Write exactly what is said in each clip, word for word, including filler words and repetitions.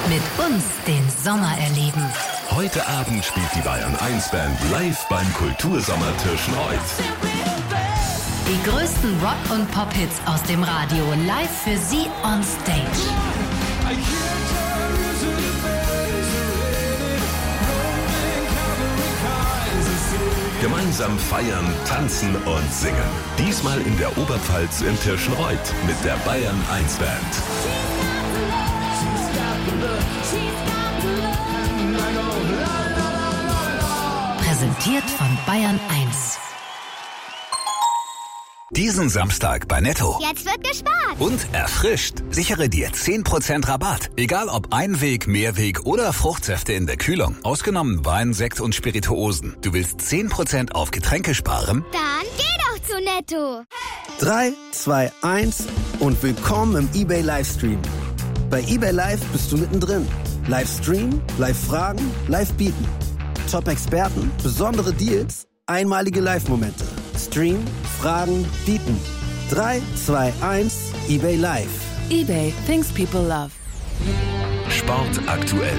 Mit uns den Sommer erleben. Heute Abend spielt die Bayern eins Band live beim Kultursommer Tirschenreuth. Die größten Rock- und Pop-Hits aus dem Radio live für Sie on Stage. Gemeinsam feiern, tanzen und singen. Diesmal in der Oberpfalz in Tirschenreuth mit der Bayern eins Band. Präsentiert von Bayern eins. Diesen Samstag bei Netto. Jetzt wird gespart. Und erfrischt. Sichere dir zehn Prozent Rabatt. Egal ob Einweg, Mehrweg oder Fruchtsäfte in der Kühlung. Ausgenommen Wein, Sekt und Spirituosen. Du willst zehn Prozent auf Getränke sparen? Dann geh doch zu Netto. drei, zwei, eins und willkommen im eBay Livestream. Bei eBay Live bist du mittendrin. Livestream, Live-Fragen, Live-Bieten. Top-Experten, besondere Deals, einmalige Live-Momente. Stream, Fragen, Bieten. drei, zwei, eins, eBay Live. eBay, things people love. Sport aktuell.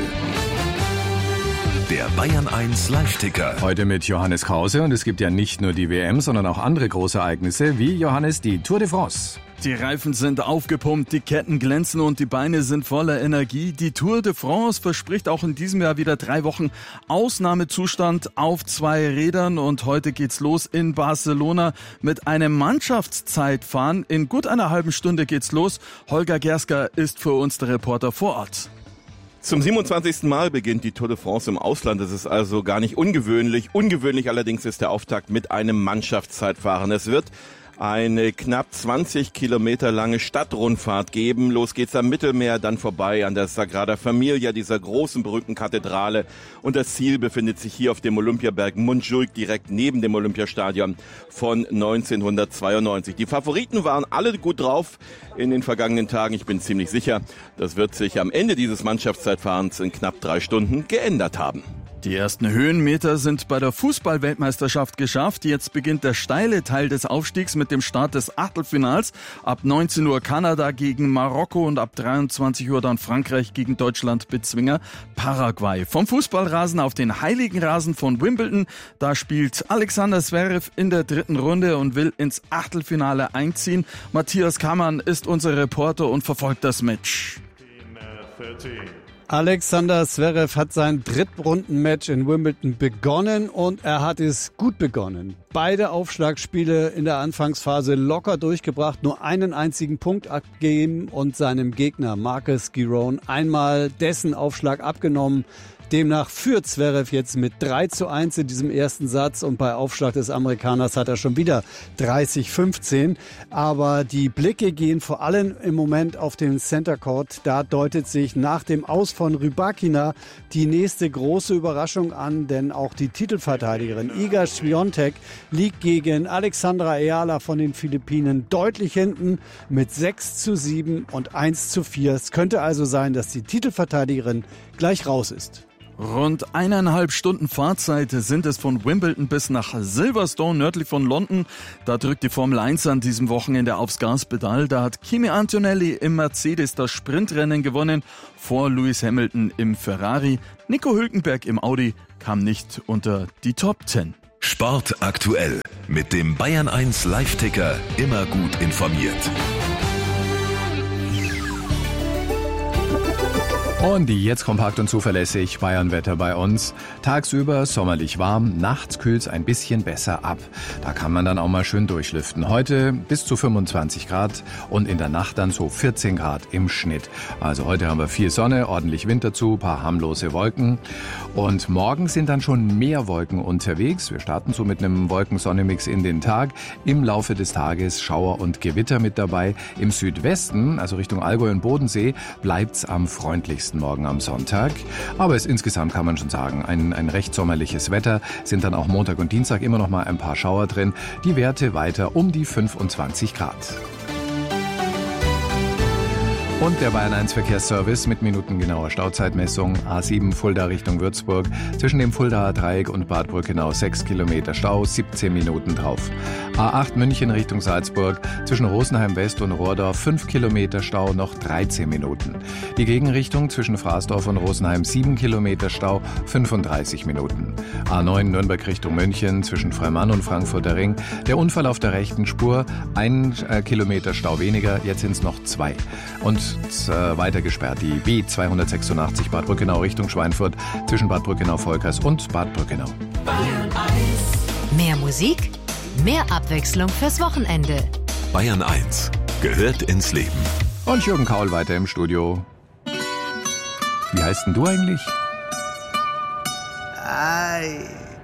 Der Bayern eins Live-Ticker. Heute mit Johannes Krause und es gibt ja nicht nur die W M, sondern auch andere große Ereignisse, wie Johannes die Tour de France. Die Reifen sind aufgepumpt, die Ketten glänzen und die Beine sind voller Energie. Die Tour de France verspricht auch in diesem Jahr wieder drei Wochen Ausnahmezustand auf zwei Rädern. Und heute geht's los in Barcelona mit einem Mannschaftszeitfahren. In gut einer halben Stunde geht's los. Holger Gersker ist für uns der Reporter vor Ort. Zum siebenundzwanzigsten Mal beginnt die Tour de France im Ausland. Das ist also gar nicht ungewöhnlich. Ungewöhnlich allerdings ist der Auftakt mit einem Mannschaftszeitfahren. Es wird eine knapp zwanzig Kilometer lange Stadtrundfahrt geben. Los geht's am Mittelmeer, dann vorbei an der Sagrada Familia, dieser großen berühmten Kathedrale. Und das Ziel befindet sich hier auf dem Olympiaberg Montjuic, direkt neben dem Olympiastadion von neunzehnhundertzweiundneunzig. Die Favoriten waren alle gut drauf in den vergangenen Tagen. Ich bin ziemlich sicher, das wird sich am Ende dieses Mannschaftszeitfahrens in knapp drei Stunden geändert haben. Die ersten Höhenmeter sind bei der Fußball-Weltmeisterschaft geschafft. Jetzt beginnt der steile Teil des Aufstiegs mit dem Start des Achtelfinals. Ab neunzehn Uhr Kanada gegen Marokko und ab dreiundzwanzig Uhr dann Frankreich gegen Deutschland Bezwinger Paraguay. Vom Fußballrasen auf den heiligen Rasen von Wimbledon. Da spielt Alexander Zverev in der dritten Runde und will ins Achtelfinale einziehen. Matthias Kammann ist unser Reporter und verfolgt das Match. Alexander Zverev hat sein Drittrundenmatch in Wimbledon begonnen und er hat es gut begonnen. Beide Aufschlagspiele in der Anfangsphase locker durchgebracht, nur einen einzigen Punkt abgegeben und seinem Gegner Marcus Giron einmal dessen Aufschlag abgenommen. Demnach führt Zverev jetzt mit drei zu eins in diesem ersten Satz und bei Aufschlag des Amerikaners hat er schon wieder dreißig fünfzehn. Aber die Blicke gehen vor allem im Moment auf den Center Court. Da deutet sich nach dem Aus von Rybakina die nächste große Überraschung an, denn auch die Titelverteidigerin Iga Swiatek liegt gegen Alexandra Ayala von den Philippinen deutlich hinten mit sechs zu sieben und eins zu vier. Es könnte also sein, dass die Titelverteidigerin gleich raus ist. Rund eineinhalb Stunden Fahrzeit sind es von Wimbledon bis nach Silverstone, nördlich von London. Da drückt die Formel eins an diesem Wochenende aufs Gaspedal. Da hat Kimi Antonelli im Mercedes das Sprintrennen gewonnen, vor Lewis Hamilton im Ferrari. Nico Hülkenberg im Audi kam nicht unter die Top zehn. Sport aktuell. Mit dem Bayern eins Live-Ticker immer gut informiert. Und jetzt kompakt und zuverlässig Bayernwetter bei uns. Tagsüber sommerlich warm, nachts kühlt's ein bisschen besser ab. Da kann man dann auch mal schön durchlüften. Heute bis zu fünfundzwanzig Grad und in der Nacht dann so vierzehn Grad im Schnitt. Also heute haben wir viel Sonne, ordentlich Wind dazu, paar harmlose Wolken. Und morgen sind dann schon mehr Wolken unterwegs. Wir starten so mit einem Wolken-Sonne-Mix in den Tag. Im Laufe des Tages Schauer und Gewitter mit dabei. Im Südwesten, also Richtung Allgäu und Bodensee, bleibt's am freundlichsten morgen am Sonntag. Aber es insgesamt kann man schon sagen, ein, ein recht sommerliches Wetter. Sind dann auch Montag und Dienstag immer noch mal ein paar Schauer drin. Die Werte weiter um die fünfundzwanzig Grad. Und der Bayern eins Verkehrsservice mit minutengenauer Stauzeitmessung. A sieben Fulda Richtung Würzburg. Zwischen dem Fuldaer Dreieck und Bad Brückenau sechs Kilometer Stau, siebzehn Minuten drauf. A acht München Richtung Salzburg. Zwischen Rosenheim West und Rohrdorf fünf Kilometer Stau, noch dreizehn Minuten. Die Gegenrichtung zwischen Fraßdorf und Rosenheim sieben Kilometer Stau, fünfunddreißig Minuten. A neun Nürnberg Richtung München. Zwischen Freimann und Frankfurter Ring. Der Unfall auf der rechten Spur. Ein äh, Kilometer Stau weniger, jetzt sind es noch zwei. Und äh, weiter gesperrt die B zweihundertsechsundachtzig Bad Brückenau Richtung Schweinfurt zwischen Bad Brückenau-Volkers und Bad Brückenau. Bayern eins. Mehr Musik, mehr Abwechslung fürs Wochenende. Bayern eins gehört ins Leben. Und Jürgen Kaul weiter im Studio. Wie heißt denn du eigentlich? Ei.